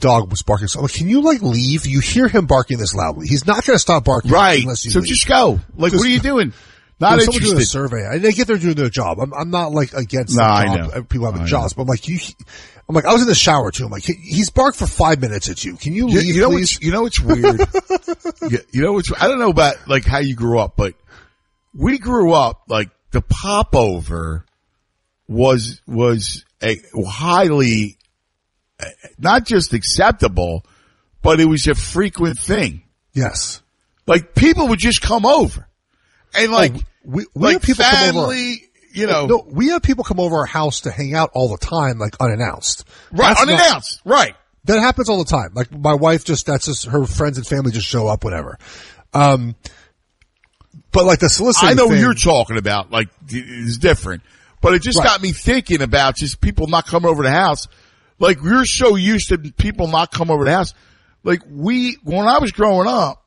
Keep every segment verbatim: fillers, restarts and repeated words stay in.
dog was barking. So I'm like, can you like leave? You hear him barking this loudly. He's not going to stop barking. Right. Unless you so leave. just go. Like, just, what are you doing? Not you know, interested. Someone doing a survey. I, they get there doing their job. I'm, I'm not like against no, the I job. know. People having I jobs, know. but I'm like, you, I'm like, I was in the shower too. I'm like, he's barked for five minutes at you. Can you leave, you, you know please? What's, you know what's weird? you, you know what's, I don't know about like how you grew up, but we grew up like the popover was, was a highly, not just acceptable, but it was a frequent thing. Yes. Like people would just come over. And like, oh, we, we like have people family, come over. You know, no, we have people come over our house to hang out all the time, like unannounced. Right, That's unannounced, not, right. That happens all the time. Like my wife just, that's just, her friends and family just show up whenever. Um, but like the soliciting I know thing, what you're talking about, like, it's different. But it just right. got me thinking about just people not coming over the house. Like, we're so used to people not coming over the house. Like, we, when I was growing up,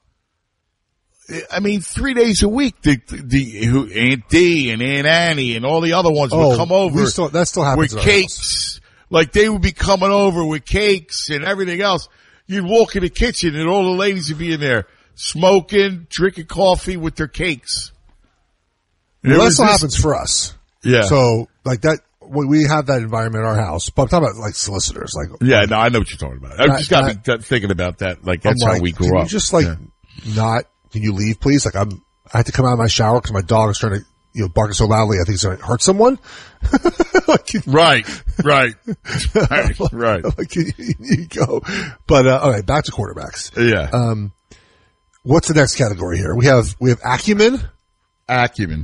I mean, three days a week, the, the, who, Aunt Dee and Aunt Annie and all the other ones oh, would come over still, that still happens with cakes. Like, they would be coming over with cakes and everything else. You'd walk in the kitchen and all the ladies would be in there smoking, drinking coffee with their cakes. Well, that still this, happens for us. Yeah. So, like that, we have that environment in our house. But I'm talking about like solicitors. Like, yeah, no, I know what you're talking about. I just got me th- thinking about that. Like, that's I'm how like, we grew can up. You just like yeah. not, can you leave, please? Like, I'm, I had to come out of my shower because my dog is trying to, you know, barking so loudly, I think it's going to hurt someone. like, right, right, right, right. Like, you, you go. But, uh, all right, back to quarterbacks. Yeah. Um, what's the next category here? We have, we have acumen. Acumen.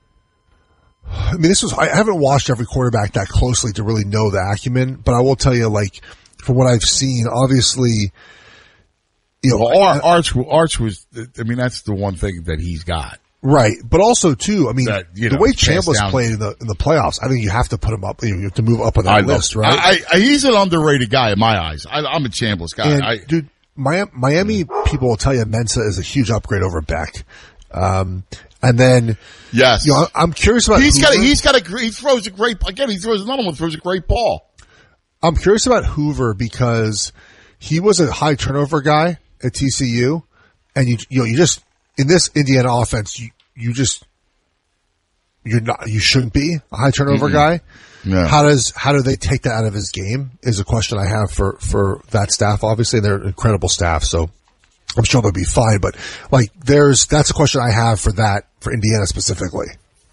I mean, this was, I haven't watched every quarterback that closely to really know the acumen, but I will tell you, like, from what I've seen, obviously, you know, well, Ar- Arch, Arch was, I mean, that's the one thing that he's got. Right. But also, too, I mean, that, the know, way Chambliss down. played in the, in the playoffs, I think you have to put him up, you have to move up on that I list, love, right? I, I, he's an underrated guy in my eyes. I, I'm a Chambliss guy. And, I, dude, Miami, Miami people will tell you Mensa is a huge upgrade over Beck. Um, and then, yes, you know, I'm curious about he's Hoover. got a, he's got a, he throws a great, again, he throws another one, throws a great ball. I'm curious about Hoover because he was a high turnover guy at T C U. And you, you know, you just, in this Indiana offense, you, you just, you're not, you shouldn't be a high turnover mm-hmm. guy. No. How does, how do they take that out of his game is a question I have for, for that staff. Obviously, they're an incredible staff, so I'm sure they'll be fine. But like, there's, that's a question I have for that, for Indiana specifically.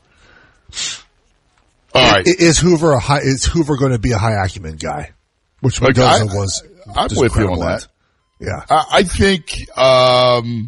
All right. Is Hoover a high, is Hoover going to be a high acumen guy? Which Mendoza okay, was. I'm with you on that. Yeah. I, I think, um,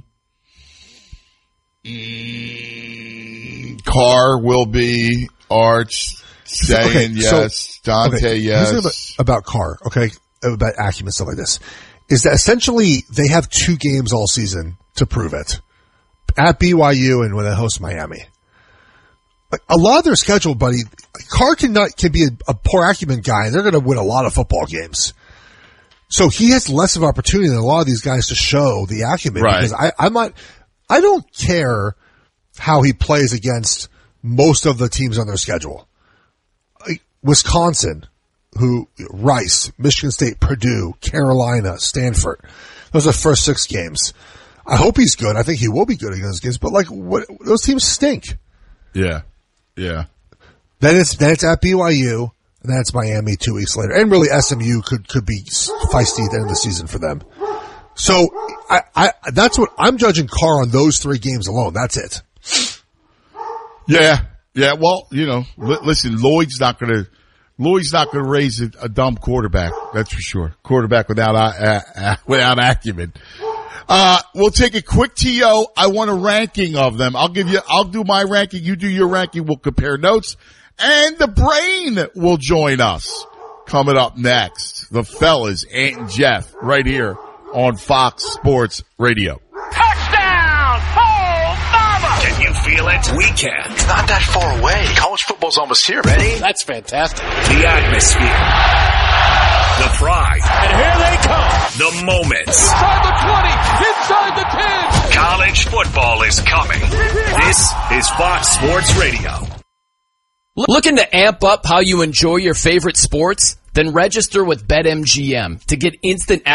mm, Carr will be Arch saying okay, yes, so, Dante okay, yes. About, about Carr, okay, about acumen, stuff like this, is that essentially they have two games all season to prove it. At B Y U and when they host Miami. Like, a lot of their schedule, buddy, Carr can, not, can be a, a poor acumen guy and they're going to win a lot of football games. So he has less of an opportunity than a lot of these guys to show the acumen. Right. Because I, I'm not, I don't care how he plays against most of the teams on their schedule. Like Wisconsin, who, Rice, Michigan State, Purdue, Carolina, Stanford. Those are the first six games. I hope he's good. I think he will be good against those games, but like, what, those teams stink. Yeah. Yeah. Then it's, then it's at B Y U. And that's Miami two weeks later. And really S M U could, could be feisty at the end of the season for them. So I, I, that's what I'm judging Carr on those three games alone. That's it. Yeah. Yeah. Well, you know, li- listen, Lloyd's not going to, Lloyd's not going to raise a, a dumb quarterback. That's for sure. Quarterback without, uh, uh, without acumen. Uh, we'll take a quick T O. I want a ranking of them. I'll give you, I'll do my ranking. You do your ranking. We'll compare notes. And the brain will join us coming up next. The fellas, Ant and Jeff, right here on Fox Sports Radio. Touchdown! Oh, mama! Can you feel it? We can. It's not that far away. College football's almost here. Ready? That's fantastic. The atmosphere. The pride. And here they come. The moments. Inside the twenty. Inside the ten. College football is coming. This is Fox Sports Radio. Looking to amp up how you enjoy your favorite sports? Then register with BetMGM to get instant